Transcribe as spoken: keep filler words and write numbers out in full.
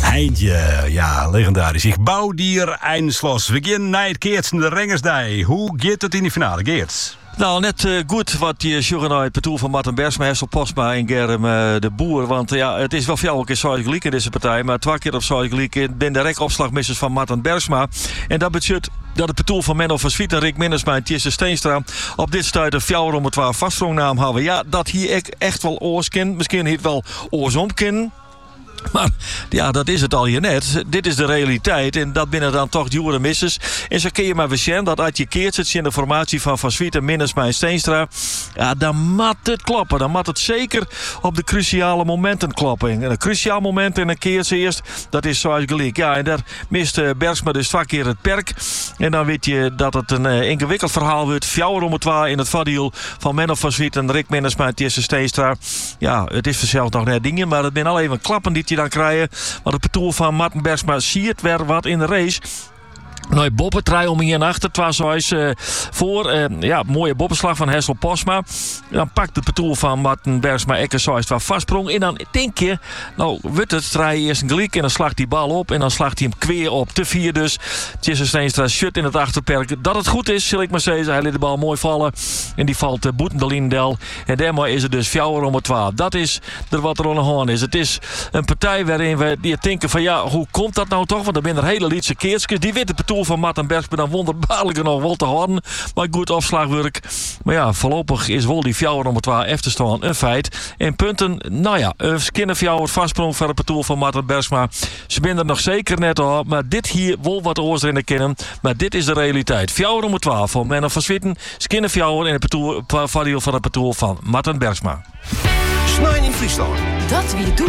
Eindje, ja, legendarisch. Ik bouwdier Eindslot. We beginnen naar het Keertsen de Rengersdij. Hoe gaat het in de finale, Geert? Nou, net uh, goed wat je zorgen uit het betoel van Martin Bergsma, Hessel Postma en Germ uh, de Boer. Want uh, ja, het is wel veel een keer zoals gelijk in deze partij. Maar twee keer op zoals gelijk ben de rekopslagmissers van Martin Bergsma. En dat betekent dat het betoel van Menno van Swiet en Rick Minnersma en Tjesse Steenstra op dit stuit een fjouwer om het waar vaststrongnaam hebben. Ja, dat hier ik echt wel oorsken. Misschien hier wel oorsomken. Maar ja, dat is het al je net. Dit is de realiteit. En dat binnen dan toch jure missers. En zo kun je maar weer dat als je keert zit in de formatie van Van Swiet en Minnersma en Steenstra. Ja, dan moet het kloppen. Dan moet het zeker op de cruciale momenten kloppen. En een cruciaal moment en een keer ze eerst. Dat is zoals gelijk. Ja, en daar mist Bergsma dus twee keer het perk. En dan weet je dat het een uh, ingewikkeld verhaal wordt. Fjouwer om het waar in het vadiel van Menno van Swiet en Rick Minnersma en Tjesse Steenstra. Ja, het is vanzelf nog net dingen. Maar het zijn al even klappen die je dan krijgen. Want het betoel van Martin Bergsma ziet weer wat in de race. Nou, Boppen draai om hier achter. Het was zoals uh, voor. Uh, ja, mooie boppenslag van Hessel Postma. Dan pakt het betoel van Martin Bergsma Ekker zoals het waar vastsprong. En dan denk je, nou, wordt het draai eerst een gelijk en dan slaagt die bal op. En dan slaagt hij hem kweer op. Te vier dus. Tjesse Steenstra shut in het achterperk. Dat het goed is, zal ik maar zeggen. Hij liet de bal mooi vallen. En die valt uh, boeten de Lindel. En daarmee is het dus fjouwer om het twaalf. Dat is er wat er aan de hand is. Het is een partij waarin we die denken van ja, hoe komt dat nou toch? Want er zijn er hele lietse keertjes. Die weten het betoel van Martin Bergsma dan wonderbaarlijk nog wel te houden. Maar goed opslagwerk. Maar ja, voorlopig is wel die fjouwer om het waar even te staan een feit. En punten, nou ja, een skinnerfjouwer vastsprong van het betoel van Martin Bergsma. Ze zijn er nog zeker net al. Maar dit hier wel wat oors erin kennen. Maar dit is de realiteit. Fjouwer om het twaalf van Menno van Swieten. Skinnerfjouwer in het betoel van het betoel van Martin Bergsma. Snein in Friesland. Dat wie doet.